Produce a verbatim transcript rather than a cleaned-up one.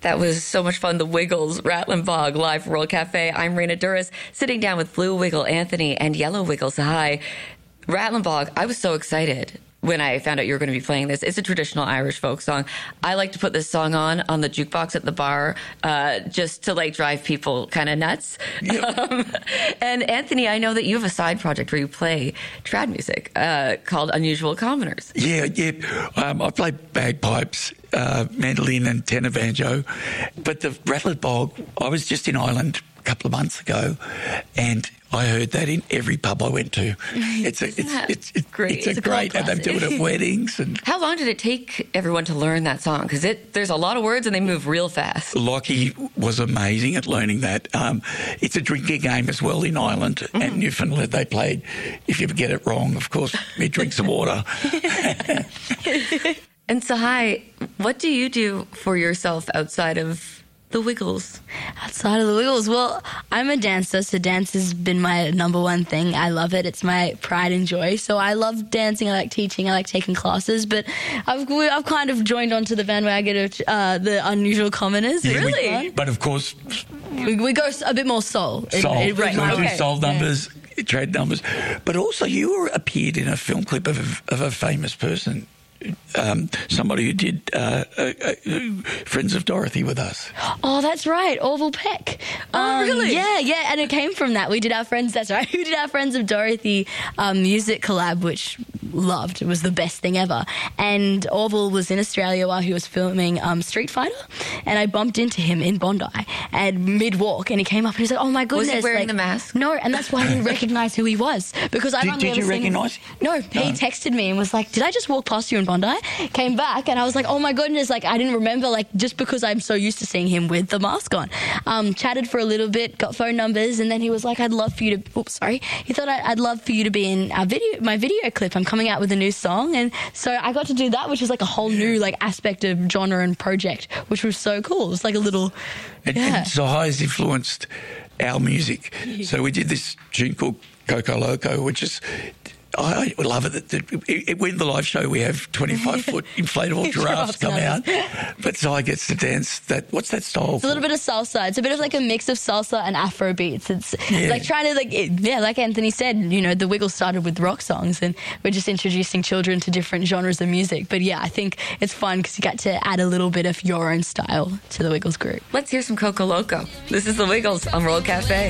That was so much fun. The Wiggles, Rattling Bog, live World Cafe. I'm Raina Duras, sitting down with Blue Wiggle Anthony and Yellow Wiggle Sahai. Rattling Bog, I was so excited when I found out you were going to be playing this. It's a traditional Irish folk song. I like to put this song on on the jukebox at the bar uh, just to like drive people kind of nuts. Yep. Um, and Anthony, I know that you have a side project where you play trad music uh, called Unusual Commoners. Yeah, yeah. Um, I play bagpipes, uh, mandolin and tenor banjo. But the Rattling Bog, I was just in Ireland a couple of months ago, and I heard that in every pub I went to. It's a, it's, it's, it's great. It's a, it's a great, and they do it at weddings. And how long did it take everyone to learn that song? Because it there's a lot of words and they move real fast. Lockie was amazing at learning that. Um, it's a drinking game as well in Ireland mm-hmm. and Newfoundland. They played. If you get it wrong, of course, we drink some water. And Sahai, what do you do for yourself outside of the Wiggles? Outside of the Wiggles, well, I'm a dancer, so dance has been my number one thing. I love it. It's my pride and joy. So I love dancing. I like teaching. I like taking classes. But I've I've kind of joined onto the bandwagon of uh, the Unusual Commoners. Yeah, really? We, but of course, we, we go a bit more soul. Soul, it, it, right? right. We Okay. do soul numbers, yeah. Trad numbers. But also, you were appeared in a film clip of a, of a famous person. Um, somebody who did uh, uh, uh, Friends of Dorothy with us. Oh, that's right, Orville Peck. Oh, um, really? Yeah, yeah, and it came from that. We did our Friends, that's right, we did our Friends of Dorothy um, music collab, which loved. It was the best thing ever. And Orville was in Australia while he was filming um, Street Fighter, and I bumped into him in Bondi and mid-walk, and he came up and he said, oh my goodness. Was he wearing like, the mask? No, and that's why I didn't recognise who he was, because I've Did, only did ever you seen recognise him? No, he No. texted me and was like, did I just walk past you in Bondi? Came back and I was like, oh my goodness, like I didn't remember, like just because I'm so used to seeing him with the mask on. Um, chatted for a little bit, got phone numbers, and then he was like, I'd love for you to, oops, sorry. He thought I'd love for you to be in our video, my video clip. I'm coming out with a new song. And so I got to do that, which was like a whole new like aspect of genre and project, which was so cool. It was like a little, And, yeah. and Sahai's influenced our music. So we did this tune called Coco Loco, which is, I love it. That it, it, when the live show, we have twenty-five foot inflatable giraffes come out, but Sahai gets to dance that. What's that style? It's a little bit of salsa. It's a bit of like a mix of salsa and Afro beats. It's Yeah. like trying to like, it, yeah, like Anthony said, you know, the Wiggles started with rock songs, and we're just introducing children to different genres of music. But yeah, I think it's fun because you get to add a little bit of your own style to the Wiggles group. Let's hear some Coco Loco. This is the Wiggles on World Cafe.